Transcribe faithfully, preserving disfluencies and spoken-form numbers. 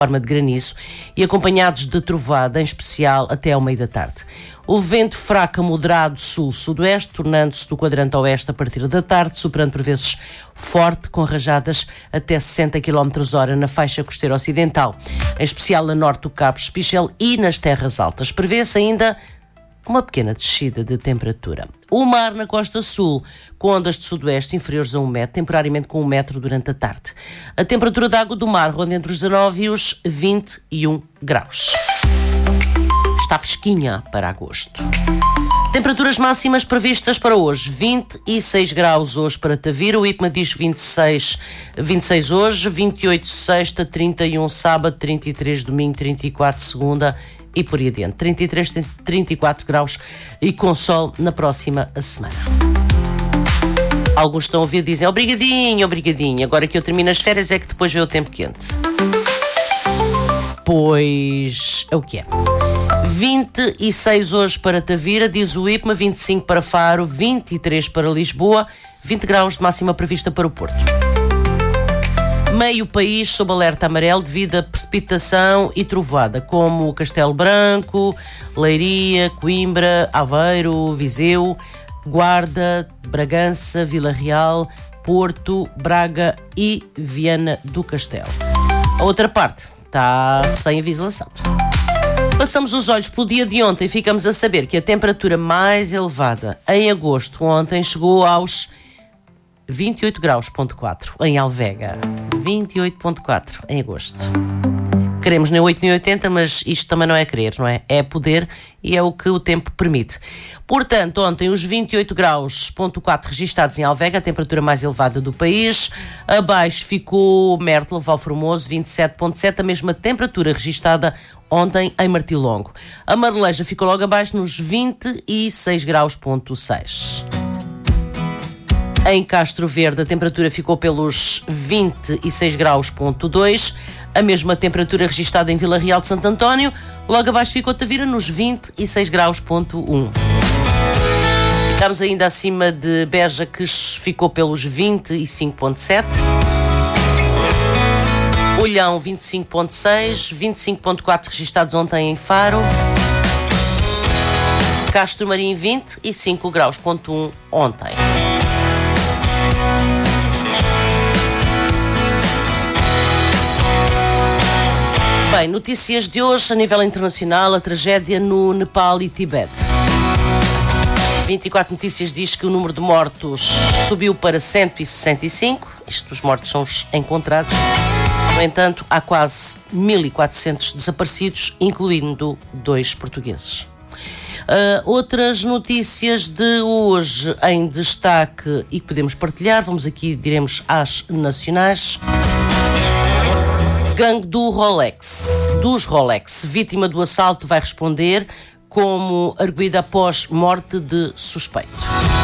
forma de granizo e acompanhados de trovada, em especial até ao meio da tarde. O vento fraco a moderado sul-sudoeste, tornando-se do quadrante oeste a partir da tarde, superando por vezes forte, com rajadas até sessenta quilómetros hora na faixa costeira ocidental, em especial a norte do Cabo Espichel e nas terras altas. Prevê-se ainda uma pequena descida de temperatura. O mar na costa sul, com ondas de sudoeste inferiores a um metro, temporariamente com um metro durante a tarde. A temperatura da água do mar ronda entre os dezanove e os vinte e um graus. Está fresquinha para agosto. Temperaturas máximas previstas para hoje: vinte e seis graus hoje para Tavira, o IPMA diz vinte e seis, vinte e seis hoje, vinte e oito sexta, trinta e um sábado, trinta e três domingo, trinta e quatro segunda e por aí adiante. trinta e três, trinta e quatro graus e com sol na próxima semana. Alguns estão a ouvir e dizem obrigadinho, obrigadinho, agora que eu termino as férias é que depois vem o tempo quente. Pois é o que é. vinte e seis hoje para Tavira, diz o IPMA, vinte e cinco para Faro, vinte e três para Lisboa, vinte graus de máxima prevista para o Porto. Meio país sob alerta amarelo devido a precipitação e trovoada, como Castelo Branco, Leiria, Coimbra, Aveiro, Viseu, Guarda, Bragança, Vila Real, Porto, Braga e Viana do Castelo. A outra parte está sem aviso lançado. Passamos os olhos pelo dia de ontem e ficamos a saber que a temperatura mais elevada em agosto ontem chegou aos vinte e oito graus ponto quatro em Alvega. vinte e oito ponto quatro em agosto. Queremos nem oito nem oitenta, mas isto também não é querer, não é? É poder e é o que o tempo permite. Portanto, ontem os vinte e oito graus ponto quatro registados em Alvega, a temperatura mais elevada do país. Abaixo ficou Mértola, Valformoso, vinte e sete ponto sete, a mesma temperatura registada ontem em Martilongo. A Marleja ficou logo abaixo nos vinte e seis graus ponto seis. Em Castro Verde a temperatura ficou pelos vinte e seis graus ponto dois, a mesma temperatura registada em Vila Real de Santo António, logo abaixo ficou Tavira nos vinte e seis graus ponto um. Ficámos ainda acima de Beja, que ficou pelos vinte e cinco ponto sete. Olhão vinte e cinco ponto seis, vinte e cinco ponto quatro registados ontem em Faro. Castro Marim vinte e cinco graus ponto um ontem. Bem, notícias de hoje a nível internacional, a tragédia no Nepal e Tibete. vinte e quatro Notícias diz que o número de mortos subiu para cento e sessenta e cinco, isto os mortos são os encontrados. No entanto, há quase mil e quatrocentos desaparecidos, incluindo dois portugueses. Uh, outras notícias de hoje em destaque e que podemos partilhar, vamos aqui, diremos, às nacionais. Gangue do Rolex, dos Rolex, vítima do assalto vai responder como arguida após morte de suspeito.